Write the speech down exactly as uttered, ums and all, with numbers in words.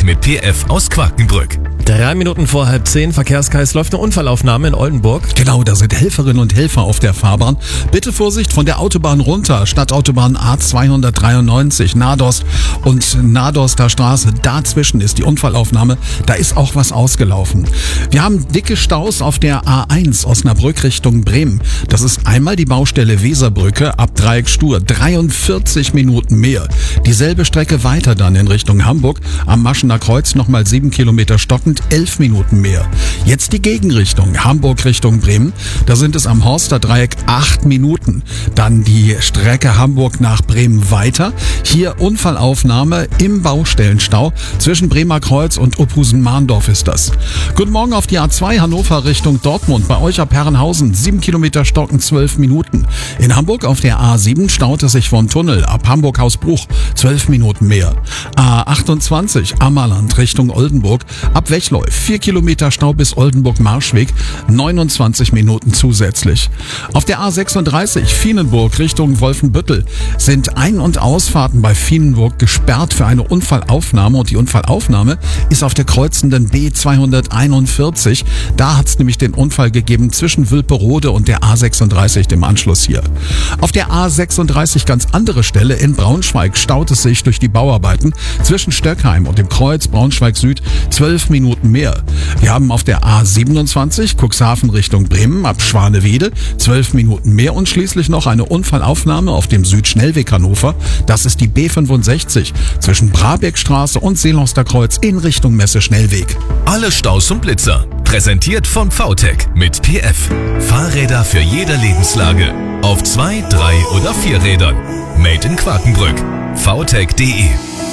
mit P F aus Quakenbrück. Drei Minuten vor halb zehn, Verkehrskreis, läuft eine Unfallaufnahme in Oldenburg. Genau, da sind Helferinnen und Helfer auf der Fahrbahn. Bitte Vorsicht von der Autobahn runter, Stadtautobahn A zweihundertdreiundneunzig, Nadost und Nadoster Straße. Dazwischen ist die Unfallaufnahme, da ist auch was ausgelaufen. Wir haben dicke Staus auf der A eins Osnabrück Richtung Bremen. Das ist einmal die Baustelle Weserbrücke ab Dreieck Stur, dreiundvierzig Minuten mehr. Dieselbe Strecke weiter dann in Richtung Hamburg, am Maschener Kreuz nochmal sieben Kilometer stockend, elf Minuten mehr. Jetzt die Gegenrichtung, Hamburg Richtung Bremen. Da sind es am Horster Dreieck acht Minuten. Dann die Strecke Hamburg nach Bremen weiter. Hier Unfallaufnahme im Baustellenstau. Zwischen Bremer Kreuz und Opphusen-Mahndorf ist das. Guten Morgen auf die A zwei Hannover Richtung Dortmund. Bei euch ab Herrenhausen sieben Kilometer stocken, zwölf Minuten. In Hamburg auf der A sieben staut es sich vom Tunnel ab Hamburg-Hausbruch, zwölf Minuten mehr. A achtundzwanzig Ammerland Richtung Oldenburg. Ab Wechsläuf vier Kilometer Stau bis Oldenburg-Marschweg, neunundzwanzig Minuten zusätzlich. Auf der A sechsunddreißig Fienenburg Richtung Wolfenbüttel sind Ein- und Ausfahrten bei Fienenburg gesperrt für eine Unfallaufnahme und die Unfallaufnahme ist auf der kreuzenden B zweihunderteinundvierzig. Da hat es nämlich den Unfall gegeben zwischen Wülperode und der A sechsunddreißig, dem Anschluss hier. Auf der A sechsunddreißig ganz andere Stelle in Braunschweig staut es sich durch die Bauarbeiten zwischen Stöckheim und dem Kreuz Braunschweig Süd zwölf Minuten mehr. Wir haben auf der A siebenundzwanzig Cuxhaven Richtung Bremen ab Schwanewede zwölf Minuten mehr und schließlich noch eine Unfallaufnahme auf dem Südschnellweg Hannover. Das ist die B fünfundsechzig zwischen Brabeckstraße und Seeloster Kreuz in Richtung Messe Schnellweg. Alle Staus und Blitzer. Präsentiert von VTech mit P F. Fahrräder für jede Lebenslage. Auf zwei, drei oder vier Rädern. Made in Quakenbrück. vtech punkt de